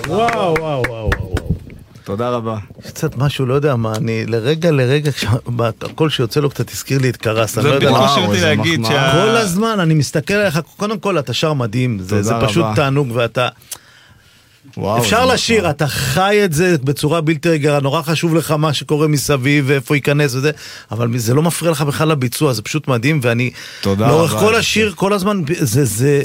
וואו, וואו, וואו. תודה רבה. יש קצת משהו, לא יודע מה, אני לרגע, הכל שיוצא לו קצת הזכיר לי את קרס. זה בדיוק מה שרציתי להגיד. כל הזמן, אני מסתכל עליך, קודם כל אתה שר מדהים, זה פשוט תענוג ואתה... אפשר לשיר, אתה חי את זה בצורה בלתי רגילה, נורא חשוב לך מה שקורה מסביב ואיפה ייכנס וזה, אבל זה לא מפריע לך בכלל לביצוע, זה פשוט מדהים, ואני לאורך כל השיר, כל הזמן, זה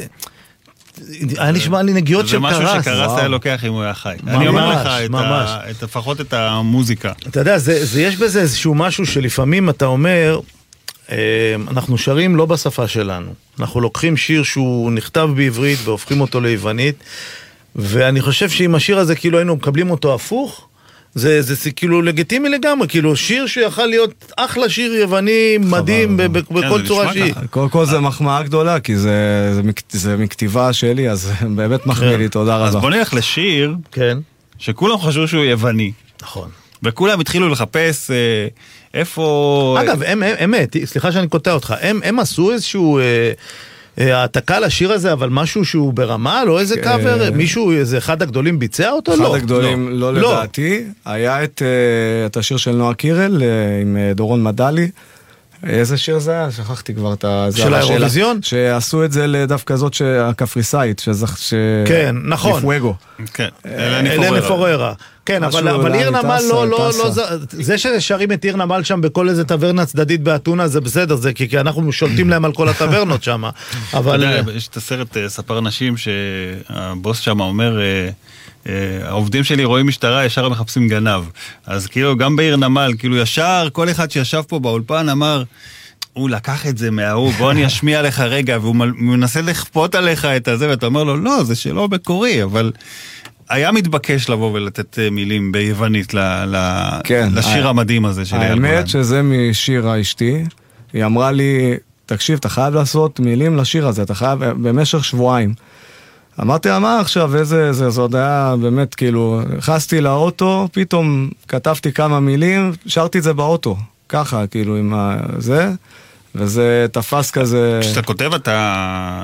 היה נשמע לי נגיעות של קרס. זה משהו שקרס היה לוקח אם הוא היה חי. אני אומר לך, לפחות את המוזיקה. אתה יודע, יש בזה איזשהו משהו שלפעמים אתה אומר, אנחנו שרים לא בשפה שלנו, אנחנו לוקחים שיר שהוא נכתב בעברית והופכים אותו ליוונית, ואני חושב שאם השיר הזה כאילו היינו מקבלים אותו הפוך, זה כאילו לגיטימי לגמרי, כאילו שיר שיכול להיות אחלה שיר יווני מדהים בכל צורה שהיא. קודם כל זה מחמאה גדולה, כי זה מכתיבה שלי, אז באמת מחמיא לי, תודה רבה. אז בוא נלך לשיר, שכולם חשבו שהוא יווני. נכון. וכולם התחילו לחפש איפה... אגב, אמת, סליחה שאני קוטע אותך, הם עשו איזשהו... העתקה לשיר הזה, אבל משהו שהוא ברמה, לא איזה קאבר, מישהו, איזה אחד הגדולים ביצע אותו? אחד הגדולים, לא לדעתי. היה את השיר של נועה קירל, עם דורון מדלי. איזה שיר זה היה? שכחתי כבר את זה. של האירוויזיון? שעשו את זה לדווקא זאת הקפריסאית, כן, נכון. לפואגו. כן, אלנה פוררה. כן, אבל עיר נמל לא, זה ששרים את עיר נמל שם בכל איזה טברנה צדדית באתונה, זה בסדר, זה כי אנחנו שולטים להם על כל הטברנות שם. אבל... יש את הסרט ספר נשים שהבוס שם אומר... העובדים שלי רואים משטרה, ישר מחפשים גנב. אז כאילו גם בעיר נמל, כאילו ישר כל אחד שישב פה באולפן אמר, הוא לקח את זה מההוא, בוא אני אשמיע לך רגע, והוא מנסה לכפות עליך את הזה, ואתה אומר לו, לא, זה שלא מקורי, אבל היה מתבקש לבוא ולתת מילים ביוונית לשיר המדהים הזה של אייל גולן. האמת שזה משיר אשתי, היא אמרה לי, תקשיב, אתה חייב לעשות מילים לשיר הזה, אתה חייב במשך שבועיים. אמרתי לה, מה עכשיו, זה עוד היה באמת, כאילו, נכנסתי לאוטו, פתאום כתבתי כמה מילים, שרתי את זה באוטו, ככה, כאילו, עם זה, וזה תפס כזה... כשאתה כותב, אתה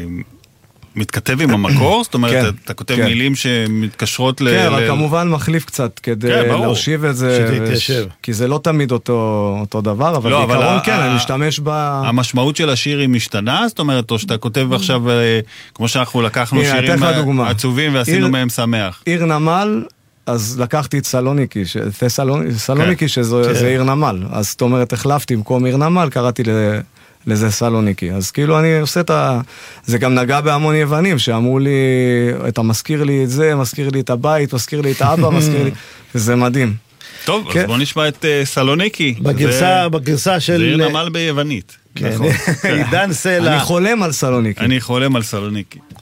מתכתב עם המקור? זאת אומרת, אתה כותב מילים שמתקשרות כן, אבל כמובן מחליף קצת, כדי להושיב את זה, שתתיישב. כי זה לא תמיד אותו דבר, אבל בעיקרון כן, אני משתמש המשמעות של השיר היא משתנה? זאת אומרת, או שאתה כותב עכשיו, כמו שאנחנו לקחנו שירים עצובים ועשינו מהם שמח. עיר נמל, אז לקחתי את סלוניקי, שזה עיר נמל. אז זאת אומרת, החלפתי במקום עיר נמל, קראתי לזה סלוניקי. אז כאילו אני עושה זה גם נגע בהמון יוונים, שאמרו לי, אתה מזכיר לי את זה, מזכיר לי את הבית, מזכיר לי את האבא, מזכיר לי... וזה מדהים. טוב, אז בוא נשמע את סלוניקי. בגרסה של... זה עיר נמל ביוונית. עידן סלע. אני חולם על סלוניקי. אני חולם על סלוניקי.